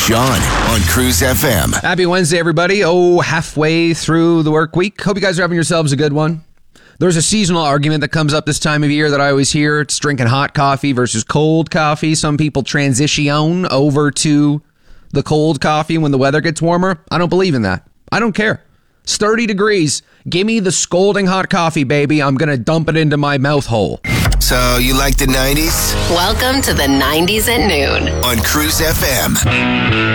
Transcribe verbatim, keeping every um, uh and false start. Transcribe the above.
John on Cruise F M. Happy Wednesday, everybody. Oh, halfway through the work week. Hope you guys are having yourselves a good one. There's a seasonal argument that comes up this time of year that I always hear. It's drinking hot coffee versus cold coffee. Some people transition over to the cold coffee when the weather gets warmer. I don't believe in that. I don't care. It's thirty degrees. Give me the scalding hot coffee, baby. I'm going to dump it into my mouth hole. So, you like the nineties? Welcome to the nineties at noon On Cruise F M.